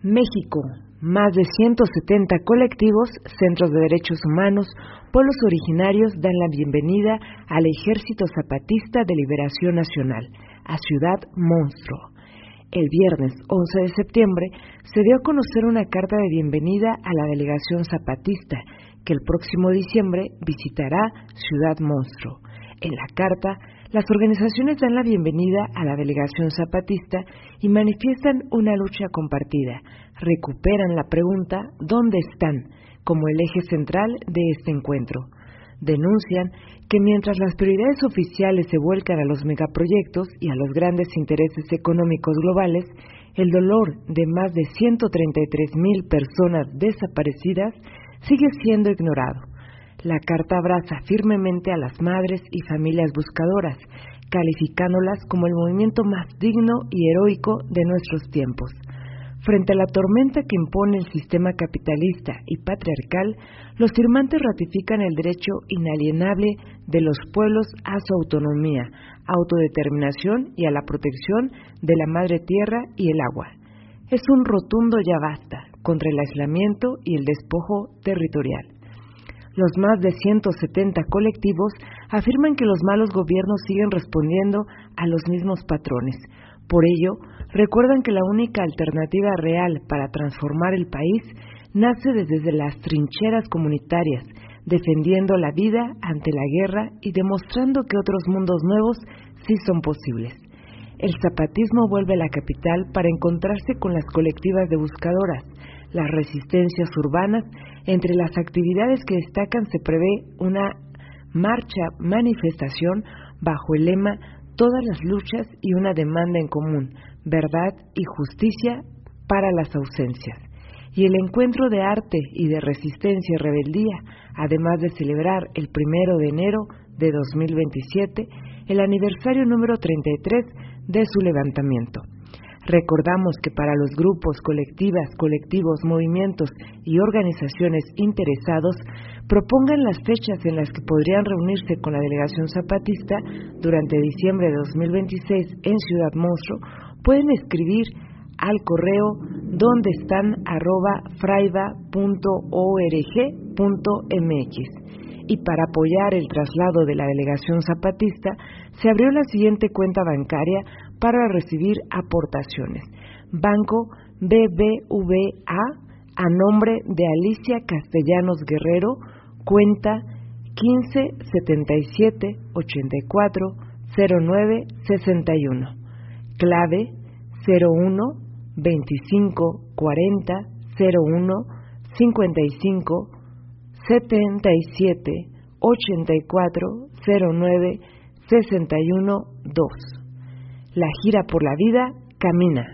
México, más de 170 colectivos, centros de derechos humanos, pueblos originarios dan la bienvenida al Ejército Zapatista de Liberación Nacional, a Ciudad Monstruo. El viernes 11 de septiembre se dio a conocer una carta de bienvenida a la delegación zapatista, que el próximo diciembre visitará Ciudad Monstruo. En la carta, las organizaciones dan la bienvenida a la delegación zapatista y manifiestan una lucha compartida. Recuperan la pregunta ¿dónde están?, como el eje central de este encuentro. Denuncian que mientras las prioridades oficiales se vuelcan a los megaproyectos y a los grandes intereses económicos globales, el dolor de más de 133,000 personas desaparecidas sigue siendo ignorado. La carta abraza firmemente a las madres y familias buscadoras, calificándolas como el movimiento más digno y heroico de nuestros tiempos. Frente a la tormenta que impone el sistema capitalista y patriarcal, los firmantes ratifican el derecho inalienable de los pueblos a su autonomía, autodeterminación y a la protección de la madre tierra y el agua. Es un rotundo ya basta contra el aislamiento y el despojo territorial. Los más de 170 colectivos afirman que los malos gobiernos siguen respondiendo a los mismos patrones. Por ello, recuerdan que la única alternativa real para transformar el país nace desde las trincheras comunitarias, defendiendo la vida ante la guerra y demostrando que otros mundos nuevos sí son posibles. El zapatismo vuelve a la capital para encontrarse con las colectivas de buscadoras, las resistencias urbanas. Entre las actividades que destacan se prevé una marcha-manifestación bajo el lema Todas las luchas y una demanda en común, verdad y justicia para las ausencias. Y el encuentro de arte y de resistencia y rebeldía, además de celebrar el 1 de enero de 2027, el aniversario número 33 de su levantamiento. Recordamos que para los grupos, colectivas, colectivos, movimientos y organizaciones interesados propongan las fechas en las que podrían reunirse con la delegación zapatista durante diciembre de 2026 en Ciudad Monstruo, pueden escribir al correo dondestan@fraiba.org.mx. Y para apoyar el traslado de la delegación zapatista, se abrió la siguiente cuenta bancaria para recibir aportaciones. Banco BBVA a nombre de Alicia Castellanos Guerrero, cuenta 1577840961, clave 01-2540-01-57-84-09-61-2. La gira por la vida camina.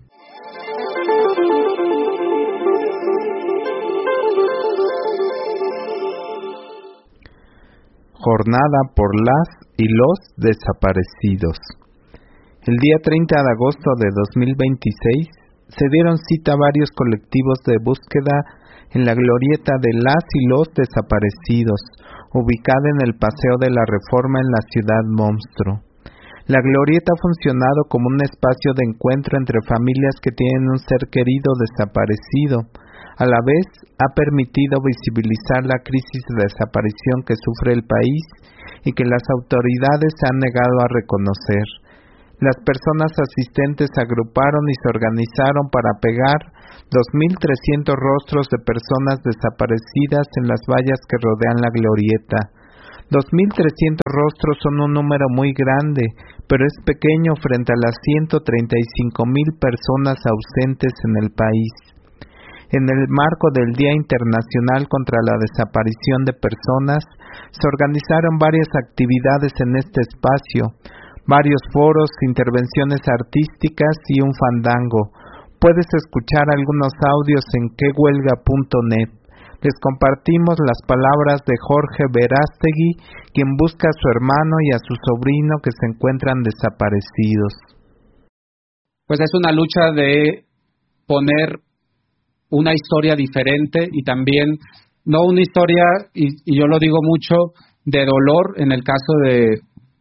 Jornada por las y los desaparecidos. El día 30 de agosto de 2026 se dieron cita varios colectivos de búsqueda en la glorieta de las y los desaparecidos, ubicada en el Paseo de la Reforma en la Ciudad Monstruo. La glorieta ha funcionado como un espacio de encuentro entre familias que tienen un ser querido desaparecido. A la vez, ha permitido visibilizar la crisis de desaparición que sufre el país y que las autoridades han negado a reconocer. Las personas asistentes se agruparon y se organizaron para pegar 2,300 rostros de personas desaparecidas en las vallas que rodean la glorieta. 2,300 rostros son un número muy grande, pero es pequeño frente a las 135,000 personas ausentes en el país. En el marco del Día Internacional contra la Desaparición de Personas, se organizaron varias actividades en este espacio, varios foros, intervenciones artísticas y un fandango. Puedes escuchar algunos audios en quehuelga.net. Les compartimos las palabras de Jorge Verástegui, quien busca a su hermano y a su sobrino que se encuentran desaparecidos. Pues es una lucha de poner una historia diferente y también no una historia, y yo lo digo mucho, de dolor en el caso de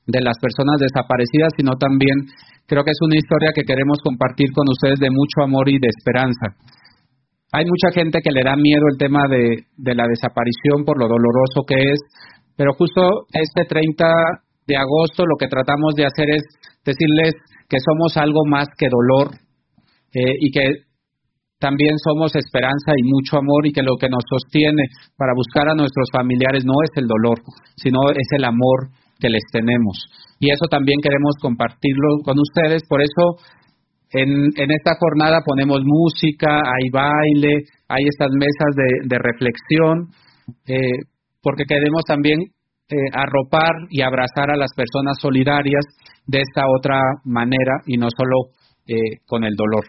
de las personas desaparecidas, sino también creo que es una historia que queremos compartir con ustedes de mucho amor y de esperanza. Hay mucha gente que le da miedo el tema de la desaparición por lo doloroso que es, pero justo este 30 de agosto lo que tratamos de hacer es decirles que somos algo más que dolor y que también somos esperanza y mucho amor, y que lo que nos sostiene para buscar a nuestros familiares no es el dolor, sino es el amor que les tenemos. Y eso también queremos compartirlo con ustedes. Por eso en esta jornada ponemos música, hay baile, hay estas mesas de reflexión, porque queremos también arropar y abrazar a las personas solidarias de esta otra manera y no solo con el dolor.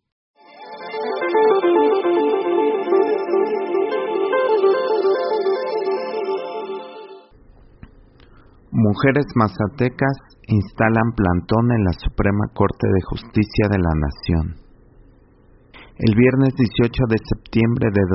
Mujeres mazatecas instalan plantón en la Suprema Corte de Justicia de la Nación. El viernes 18 de septiembre de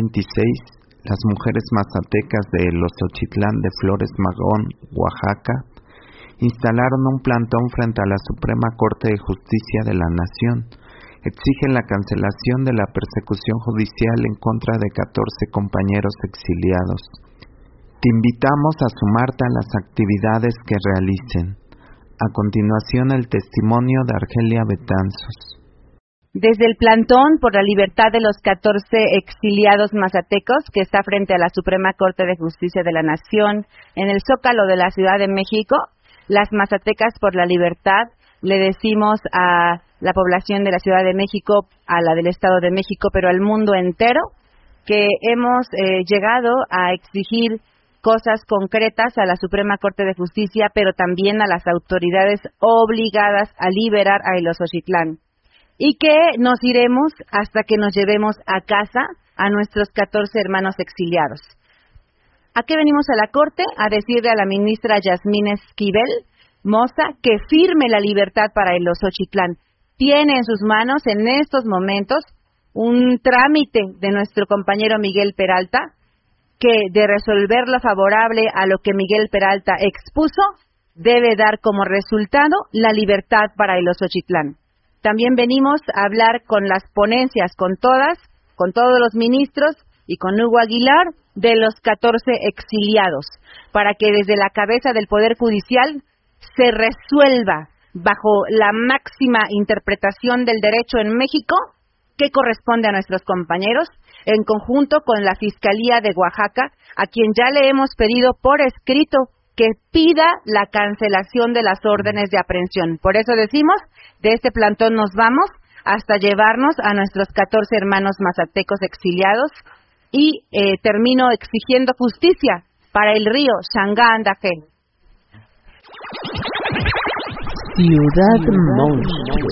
2026, las mujeres mazatecas de Xochitlán de Flores Magón, Oaxaca, instalaron un plantón frente a la Suprema Corte de Justicia de la Nación. Exigen la cancelación de la persecución judicial en contra de 14 compañeros exiliados. Te invitamos a sumarte a las actividades que realicen. A continuación, el testimonio de Argelia Betanzos. Desde el plantón por la libertad de los 14 exiliados mazatecos, que está frente a la Suprema Corte de Justicia de la Nación, en el Zócalo de la Ciudad de México, las mazatecas por la libertad, le decimos a la población de la Ciudad de México, a la del Estado de México, pero al mundo entero, que hemos llegado a exigir cosas concretas a la Suprema Corte de Justicia, pero también a las autoridades obligadas a liberar a Xochitlán. Y que nos iremos hasta que nos llevemos a casa a nuestros 14 hermanos exiliados. ¿A qué venimos a la Corte? A decirle a la ministra Yasmín Esquivel Moza que firme la libertad para Xochitlán. Tiene en sus manos en estos momentos un trámite de nuestro compañero Miguel Peralta, que de resolver lo favorable a lo que Miguel Peralta expuso, debe dar como resultado la libertad para Xochitlán. También venimos a hablar con las ponencias, con todos los ministros y con Hugo Aguilar, de los 14 exiliados, para que desde la cabeza del Poder Judicial se resuelva, bajo la máxima interpretación del derecho en México, qué corresponde a nuestros compañeros, en conjunto con la Fiscalía de Oaxaca, a quien ya le hemos pedido por escrito que pida la cancelación de las órdenes de aprehensión. Por eso decimos, de este plantón nos vamos hasta llevarnos a nuestros 14 hermanos mazatecos exiliados y termino exigiendo justicia para el río Sangá-Andajé. Ciudad Monstruo.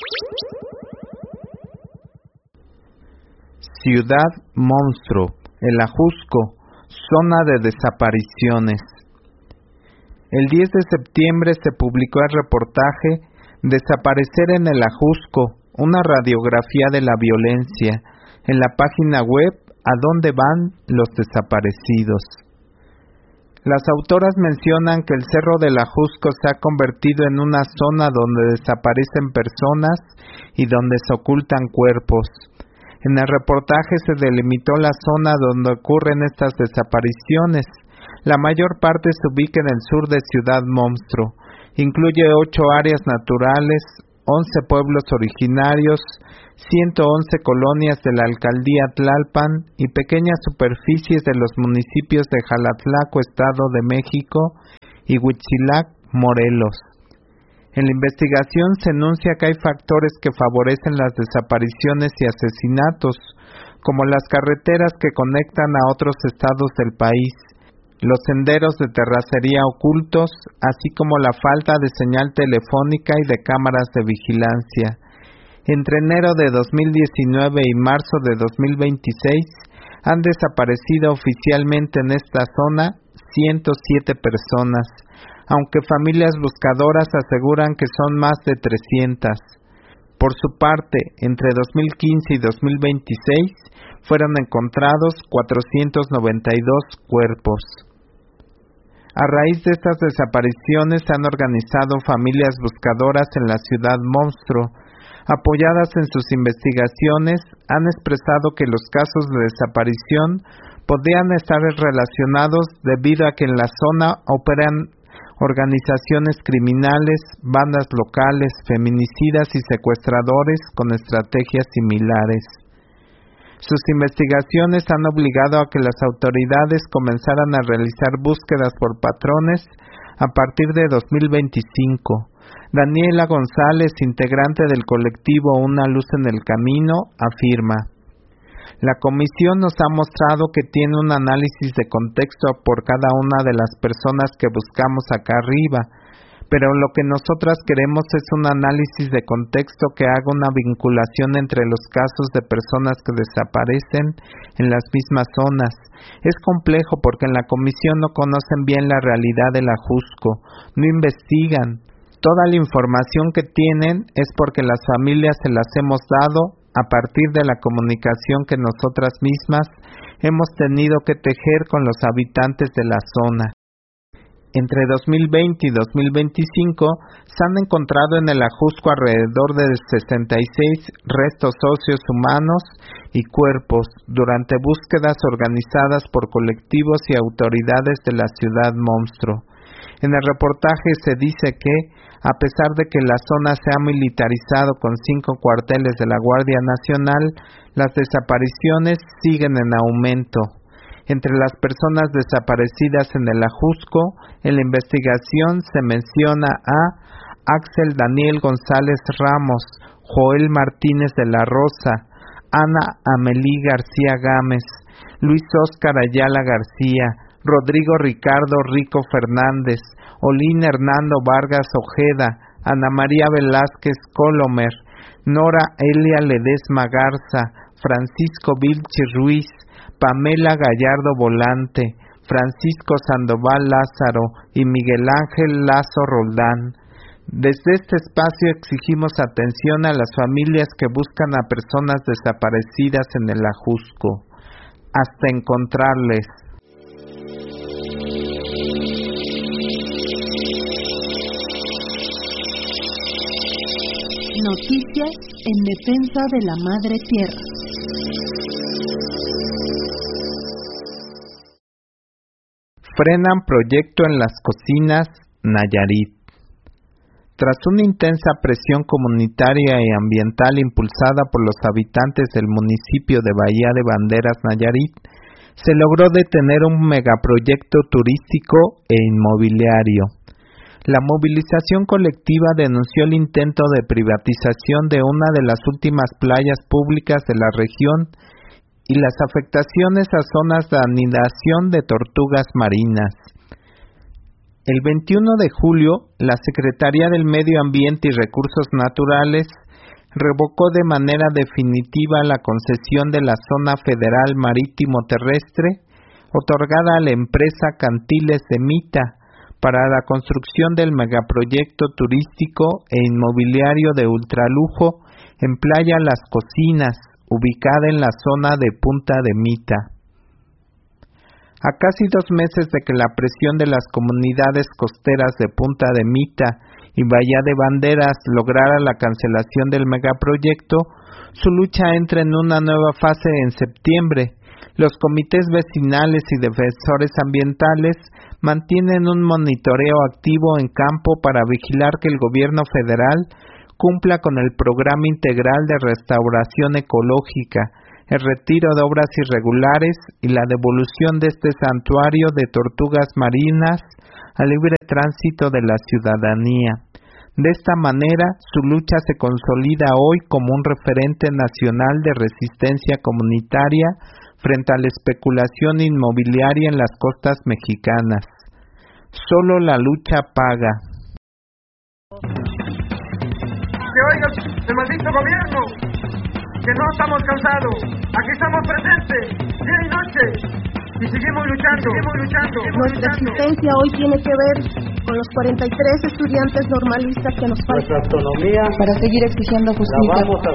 Ciudad Monstruo, el Ajusco, zona de desapariciones. El 10 de septiembre se publicó el reportaje Desaparecer en el Ajusco, una radiografía de la violencia, en la página web ¿A dónde van los desaparecidos? Las autoras mencionan que el Cerro del Ajusco se ha convertido en una zona donde desaparecen personas y donde se ocultan cuerpos. En el reportaje se delimitó la zona donde ocurren estas desapariciones. La mayor parte se ubica en el sur de Ciudad Monstruo. Incluye 8 áreas naturales, 11 pueblos originarios, 111 colonias de la alcaldía Tlalpan y pequeñas superficies de los municipios de Jalatlaco, Estado de México, y Huitzilac, Morelos. En la investigación se enuncia que hay factores que favorecen las desapariciones y asesinatos, como las carreteras que conectan a otros estados del país, los senderos de terracería ocultos, así como la falta de señal telefónica y de cámaras de vigilancia. Entre enero de 2019 y marzo de 2026 han desaparecido oficialmente en esta zona 107 personas, aunque familias buscadoras aseguran que son más de 300. Por su parte, entre 2015 y 2026 fueron encontrados 492 cuerpos. A raíz de estas desapariciones se han organizado familias buscadoras en la ciudad monstruo. Apoyadas en sus investigaciones, han expresado que los casos de desaparición podrían estar relacionados debido a que en la zona operan organizaciones criminales, bandas locales, feminicidas y secuestradores con estrategias similares. Sus investigaciones han obligado a que las autoridades comenzaran a realizar búsquedas por patrones a partir de 2025. Daniela González, integrante del colectivo Una Luz en el Camino, afirma: la comisión nos ha mostrado que tiene un análisis de contexto por cada una de las personas que buscamos acá arriba, pero lo que nosotras queremos es un análisis de contexto que haga una vinculación entre los casos de personas que desaparecen en las mismas zonas. Es complejo porque en la comisión no conocen bien la realidad del Ajusco, no investigan. Toda la información que tienen es porque las familias se las hemos dado a partir de la comunicación que nosotras mismas hemos tenido que tejer con los habitantes de la zona. Entre 2020 y 2025 se han encontrado en el Ajusco alrededor de 66 restos óseos humanos y cuerpos durante búsquedas organizadas por colectivos y autoridades de la ciudad monstruo. En el reportaje se dice que, a pesar de que la zona se ha militarizado con 5 cuarteles de la Guardia Nacional, las desapariciones siguen en aumento. Entre las personas desaparecidas en el Ajusco, en la investigación se menciona a Axel Daniel González Ramos, Joel Martínez de la Rosa, Ana Amelí García Gámez, Luis Óscar Ayala García, Rodrigo Ricardo Rico Fernández, Olín Hernando Vargas Ojeda, Ana María Velázquez Colomer, Nora Elia Ledesma Garza, Francisco Vilchi Ruiz, Pamela Gallardo Volante, Francisco Sandoval Lázaro y Miguel Ángel Lazo Roldán. Desde este espacio exigimos atención a las familias que buscan a personas desaparecidas en el Ajusco, hasta encontrarles. Noticias en defensa de la Madre Tierra. Frenan proyecto en las cocinas, Nayarit. Tras una intensa presión comunitaria y ambiental impulsada por los habitantes del municipio de Bahía de Banderas, Nayarit, se logró detener un megaproyecto turístico e inmobiliario. La movilización colectiva denunció el intento de privatización de una de las últimas playas públicas de la región y las afectaciones a zonas de anidación de tortugas marinas. El 21 de julio, la Secretaría del Medio Ambiente y Recursos Naturales revocó de manera definitiva la concesión de la Zona Federal Marítimo Terrestre otorgada a la empresa Cantiles de Mita para la construcción del megaproyecto turístico e inmobiliario de ultralujo en Playa Las Cocinas, ubicada en la zona de Punta de Mita. A casi 2 meses de que la presión de las comunidades costeras de Punta de Mita y Bahía de Banderas lograra la cancelación del megaproyecto, su lucha entra en una nueva fase en septiembre. Los comités vecinales y defensores ambientales mantienen un monitoreo activo en campo para vigilar que el gobierno federal cumpla con el Programa Integral de Restauración Ecológica, el retiro de obras irregulares y la devolución de este santuario de tortugas marinas al libre tránsito de la ciudadanía. De esta manera, su lucha se consolida hoy como un referente nacional de resistencia comunitaria frente a la especulación inmobiliaria en las costas mexicanas. Solo la lucha paga. Que oiga el maldito gobierno, que no estamos cansados, aquí estamos presentes, día y noche, y seguimos luchando. Nuestra existencia hoy tiene que ver con los 43 estudiantes normalistas que nos faltan. Nuestra autonomía para seguir exigiendo justicia. La vamos a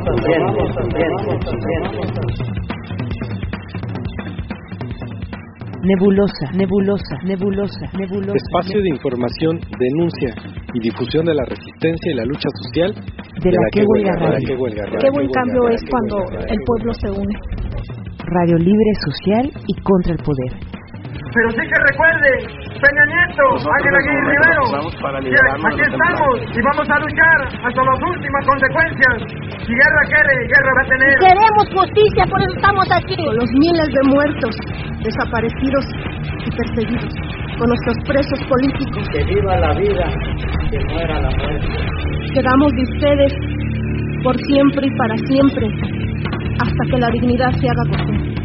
seguir. Nebulosa, nebulosa, nebulosa, nebulosa. Espacio de información, denuncia y difusión de la resistencia y la lucha social de la que huelga radio. Qué buen cambio es cuando el pueblo se une. Radio libre, social y contra el poder. Pero sí que recuerde, Peña Nieto, Ángel Aguirre Rivero, aquí estamos y vamos a luchar hasta las últimas consecuencias. Si guerra quiere, guerra va a tener. Queremos justicia, por eso estamos aquí. Con los miles de muertos, desaparecidos y perseguidos, con nuestros presos políticos. Que viva la vida, que muera la muerte. Quedamos de ustedes por siempre y para siempre, hasta que la dignidad se haga costumbre.